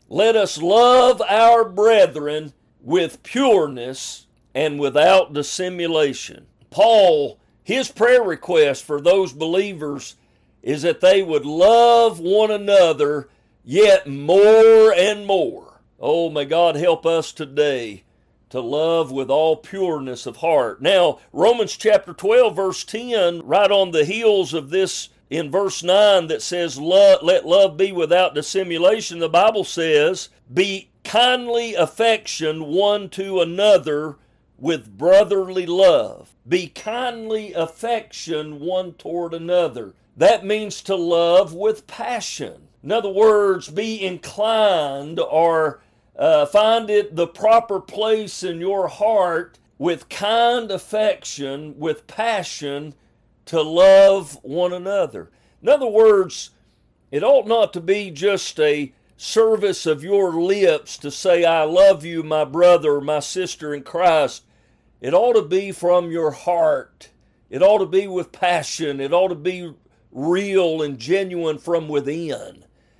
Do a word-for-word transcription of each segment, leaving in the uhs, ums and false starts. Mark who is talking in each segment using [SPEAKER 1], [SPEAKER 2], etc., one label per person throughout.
[SPEAKER 1] Let us love our brethren with pureness and without dissimulation. Paul, his prayer request for those believers is that they would love one another yet more and more. Oh, may God help us today to love with all pureness of heart. Now, Romans chapter twelve, verse ten, right on the heels of this, in verse nine that says, let love be without dissimulation, the Bible says, be kindly affection one to another with brotherly love. Be kindly affection one toward another. That means to love with passion. In other words, be inclined or uh, find it the proper place in your heart with kind affection, with passion, to love one another. In other words, it ought not to be just a service of your lips to say, I love you, my brother, my sister in Christ. It ought to be from your heart. It ought to be with passion. It ought to be real and genuine from within.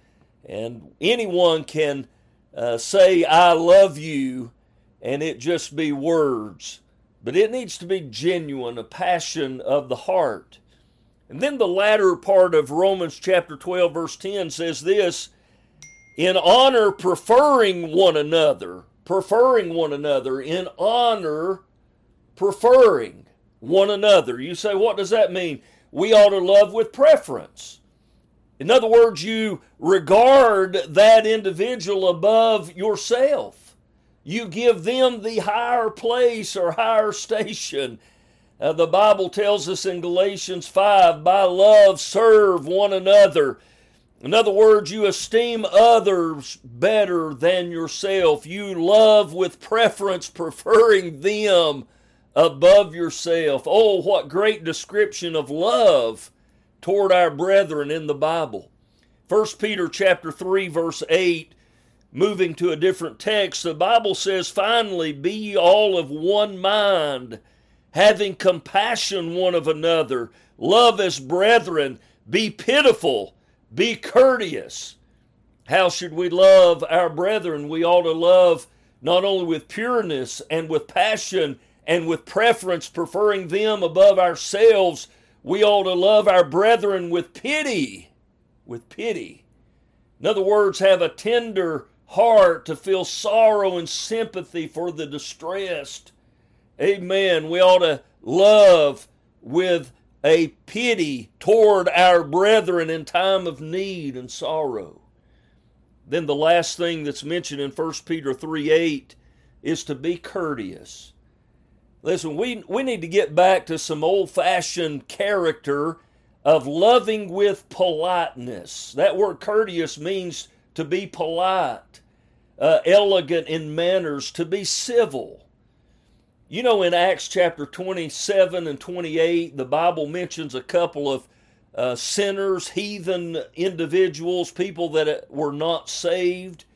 [SPEAKER 1] And anyone can uh, say, I love you, and it just be words. But it needs to be genuine, a passion of the heart. And then the latter part of Romans chapter twelve, verse ten says this, in honor preferring one another, preferring one another, in honor preferring one another. You say, what does that mean? We ought to love with preference. In other words, you regard that individual above yourself. You give them the higher place or higher station. Uh, the Bible tells us in Galatians five, by love serve one another. In other words, you esteem others better than yourself. You love with preference, preferring them above yourself. Oh, what great description of love toward our brethren in the Bible. First Peter chapter three, verse eight, moving to a different text, the Bible says, finally, be ye all of one mind, having compassion one of another, love as brethren, be pitiful, be courteous. How should we love our brethren? We ought to love not only with pureness and with passion and with preference, preferring them above ourselves. We ought to love our brethren with pity, with pity. In other words, have a tender heart to feel sorrow and sympathy for the distressed. Amen. We ought to love with a pity toward our brethren in time of need and sorrow. Then the last thing that's mentioned in First Peter three eight is to be courteous. Listen, we, we need to get back to some old-fashioned character of loving with politeness. That word courteous means to be polite, uh, elegant in manners, to be civil. You know, in Acts chapter twenty-seven and twenty-eight, the Bible mentions a couple of uh, sinners, heathen individuals, people that were not saved.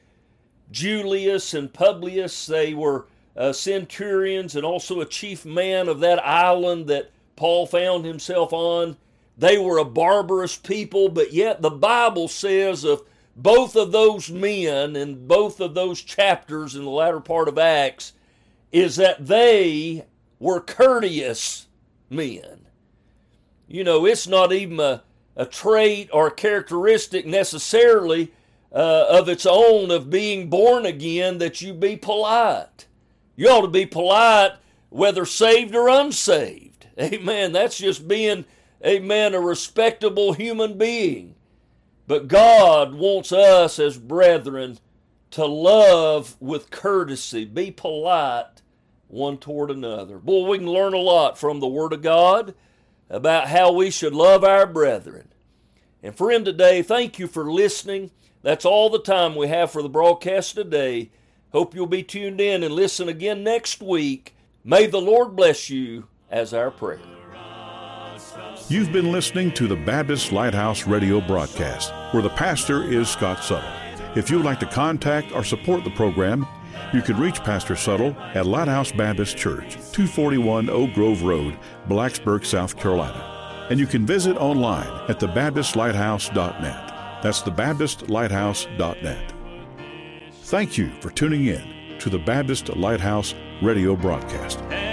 [SPEAKER 1] Julius and Publius, they were uh, centurions and also a chief man of that island that Paul found himself on. They were a barbarous people, but yet the Bible says of both of those men in both of those chapters in the latter part of Acts is that they were courteous men. You know, it's not even a, a trait or characteristic necessarily uh, of its own of being born again that you be polite. You ought to be polite whether saved or unsaved. Amen. That's just being, amen, a respectable human being. But God wants us as brethren to love with courtesy, be polite one toward another. Boy, we can learn a lot from the Word of God about how we should love our brethren. And friend, today, thank you for listening. That's all the time we have for the broadcast today. Hope you'll be tuned in and listen again next week. May the Lord bless you as our prayer.
[SPEAKER 2] You've been listening to the Baptist Lighthouse Radio broadcast, where the pastor is Scott Suttle. If you would like to contact or support the program, you can reach Pastor Suttle at Lighthouse Baptist Church, two forty-one Oak Grove Road, Blacksburg, South Carolina. And you can visit online at the baptist lighthouse dot net. That's the baptist lighthouse dot net. Thank you for tuning in to the Baptist Lighthouse radio broadcast.